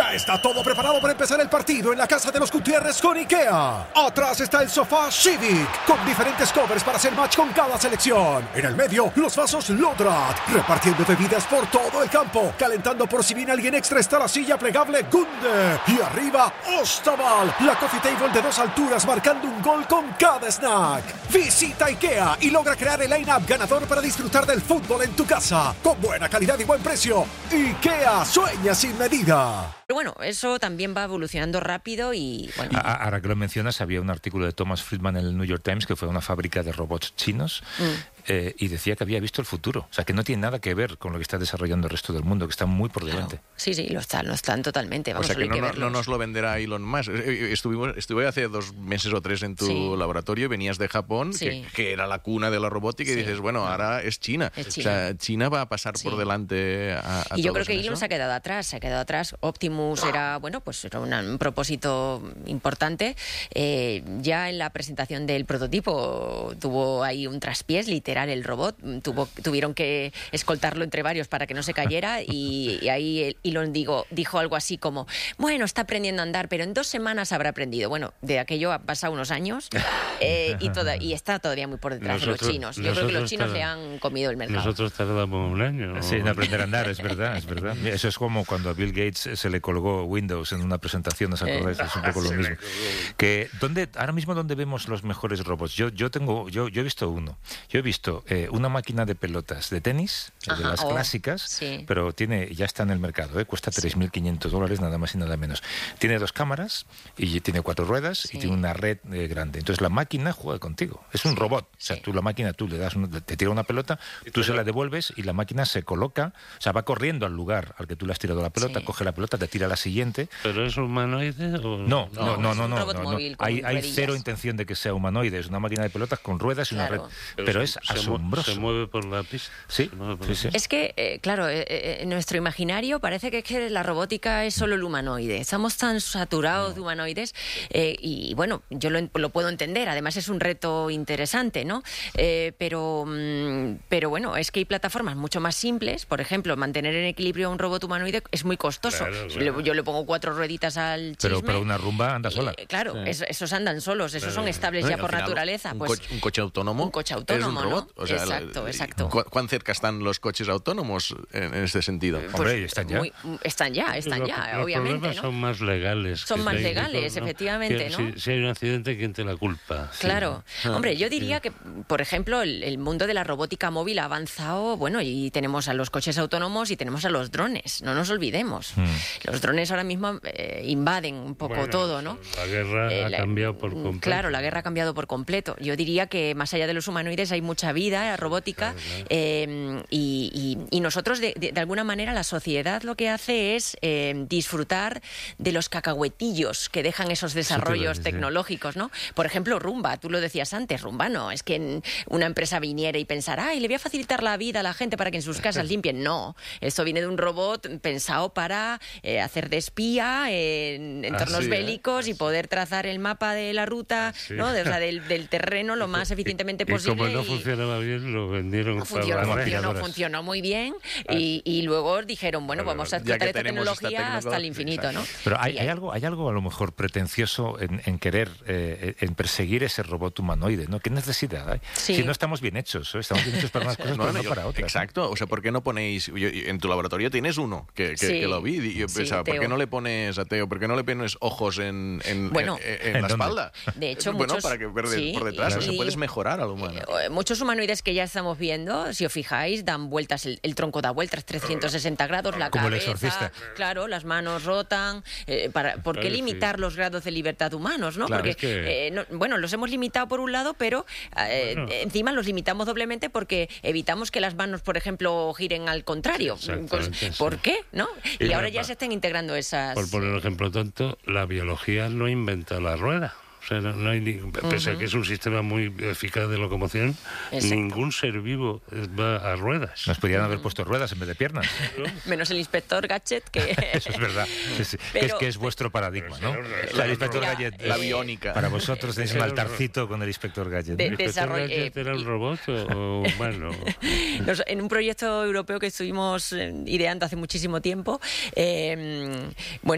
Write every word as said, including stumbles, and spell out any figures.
Ya está todo preparado para empezar el partido en la casa de los Gutiérrez con IKEA. Atrás está el sofá Civic, con diferentes covers para hacer match con cada selección. En el medio, los vasos Lodrat, repartiendo bebidas por todo el campo. Calentando por si viene alguien extra está la silla plegable Gunde. Y arriba, Ostaval, la coffee table de dos alturas marcando un gol con cada snack. Visita IKEA y logra crear el line-up ganador para disfrutar del fútbol en tu casa. Con buena calidad y buen precio. IKEA, sueña sin medida. Pero bueno, eso también va evolucionando rápido y... bueno. Ahora que lo mencionas, había un artículo de Thomas Friedman en el New York Times que fue a una fábrica de robots chinos mm. eh, y decía que había visto el futuro. O sea, que no tiene nada que ver con lo que está desarrollando el resto del mundo, que está muy por delante. Claro. Sí, sí, lo están, lo están totalmente. Vamos, o sea, que, no, que no, no nos lo venderá Elon Musk. Estuvimos, estuve hace dos meses o tres en tu sí. laboratorio, venías de Japón, sí. que, que era la cuna de la robótica, sí. y dices, bueno, ahora es China. Es China. O sea, China va a pasar sí. por delante a, a Y yo creo que Elon eso? se ha quedado atrás, se ha quedado atrás. Optimus era, bueno, pues era una, un propósito importante. Eh, ya en la presentación del prototipo tuvo ahí un traspiés, literal, el robot. Tuvo, tuvieron que escoltarlo entre varios para que no se cayera y, y ahí Elon digo, dijo algo así como, bueno, está aprendiendo a andar, pero en dos semanas habrá aprendido. Bueno, de aquello han pasado unos años eh, y, toda, y está todavía muy por detrás nosotros, de los chinos. Yo creo que los chinos le han comido el mercado. Nosotros tardamos un año. ¿no? Sí, en aprender a andar, es verdad, es verdad. Eso es como cuando a Bill Gates se le colgó Windows en una presentación, ¿os acordáis? Es un poco lo mismo. Que, ¿dónde, ahora mismo, ¿dónde vemos los mejores robots? Yo, yo, tengo, yo, yo he visto uno. Yo he visto eh, una máquina de pelotas de tenis, Ajá, de las oh, clásicas, sí. pero tiene, ya está en el mercado, ¿eh? Cuesta tres mil quinientos dólares, nada más y nada menos. Tiene dos cámaras y tiene cuatro ruedas sí. y tiene una red eh, grande. Entonces la máquina juega contigo. Es un sí. robot. O sea, sí. tú la máquina, tú le das, un, te tira una pelota, tú se la devuelves y la máquina se coloca, o sea, va corriendo al lugar al que tú le has tirado la pelota, sí. coge la pelota, te tira la siguiente. ¿Pero es humanoide o...? No, no, no, no, no. no, no, no. Hay, hay ruedillas. cero intención de que sea humanoide. Es una máquina de pelotas con ruedas y claro. una red. Pero, Pero se, es asombroso. Se mueve por la pista. Sí, sí, sí. Es que, eh, claro, eh, eh, en nuestro imaginario parece que, es que la robótica es solo el humanoide. Estamos tan saturados no. de humanoides eh, y, bueno, yo lo, lo puedo entender. Además es un reto interesante, ¿no? Eh, pero, mm, pero bueno, es que hay plataformas mucho más simples. Por ejemplo, mantener en equilibrio a un robot humanoide es muy costoso. Claro, claro. Yo le pongo cuatro rueditas al chisme. Pero, pero una rumba anda sola. Eh, claro, sí. es, esos andan solos, esos claro. son estables no, ya por final, naturaleza. Un, pues, co un coche autónomo. Un coche autónomo, es un robot. ¿no? O sea, exacto, la, exacto. ¿cu ¿Cuán cerca están los coches autónomos en, en este sentido? Pues, Hombre, están ya. Muy, están ya, están los, ya, los obviamente. Los problemas ¿no? son más legales. Son más legales, ¿no? efectivamente, ¿no? Si, si hay un accidente, ¿quién te la culpa? Claro. Sí. Hombre, yo diría que, por ejemplo, el, el mundo de la robótica móvil ha avanzado, bueno, y tenemos a los coches autónomos y tenemos a los drones, no nos olvidemos. Mm. Los drones ahora mismo eh, invaden un poco bueno, todo, ¿no? La guerra eh, ha la, cambiado por completo. Claro, la guerra ha cambiado por completo. Yo diría que más allá de los humanoides hay mucha vida robótica claro, claro. Eh, y, y, y nosotros, de, de, de alguna manera, la sociedad lo que hace es eh, disfrutar de los cacahuetillos que dejan esos desarrollos tecnológicos, ¿no? Por ejemplo, Rumba, tú lo decías antes, Rumba no, es que una empresa viniera y pensara, ay, le voy a facilitar la vida a la gente para que en sus casas limpien. No, esto viene de un robot pensado para eh, hacer de espía en entornos Así, bélicos ¿eh? y poder trazar el mapa de la ruta, Así. ¿no? De, o sea, del, del terreno lo más eficientemente y, posible. Y como no y... funcionaba bien, lo vendieron no funcionó, para funcionó, funcionó muy bien y, y luego dijeron, bueno, Pero, vamos a explotar esta tecnología, esta tecnología hasta el infinito, ¿no? Pero hay, hay, algo, hay algo a lo mejor pretencioso en, en querer, eh, en perseguir ese robot humanoide, ¿no? ¿Qué necesidad hay? Sí. Si no estamos bien hechos, ¿eh? Estamos bien hechos para unas cosas, no, pero no, no para otras. Exacto, o sea, ¿por qué no ponéis, yo, en tu laboratorio tienes uno, que, que, sí. que lo vi, y yo pensaba, sí, ¿por qué no le pones a Teo, por qué no le pones ojos en, en, bueno, en, en, ¿en la dónde? espalda? De hecho, bueno, muchos, para que ver sí, por detrás, y, o sea, puedes mejorar al humano. Eh, muchos humanoides que ya estamos viendo, si os fijáis, dan vueltas, el, el tronco da vueltas trescientos sesenta grados, la como cabeza, el exorcista. Claro, las manos rotan. Eh, para, ¿Por qué claro, limitar sí. los grados de libertad humanos, no? Claro, porque, es que... eh, no, bueno, los hemos limitado por un lado, pero eh, bueno. encima los limitamos doblemente porque evitamos que las manos, por ejemplo, giren al contrario. Pues, ¿por sí. qué? ¿No? Y, y ahora la, ya se están integrando esas... Por poner un ejemplo tonto, la biología no inventa la rueda. O sea, no, no hay ni, pese uh-huh. a que es un sistema muy eficaz de locomoción, exacto. ningún ser vivo va a ruedas. Nos podrían haber puesto ruedas en vez de piernas. Menos el inspector Gadget, que... Eso es verdad. Sí, sí. Pero... Es que es vuestro paradigma, ¿no? O sea, el inspector ya, Gadget... La biónica. Para vosotros tenéis un altarcito con el inspector Gadget. De, ¿El inspector desarroll... Gadget era un robot o humano? Nos, en un proyecto europeo que estuvimos ideando hace muchísimo tiempo, eh, bueno,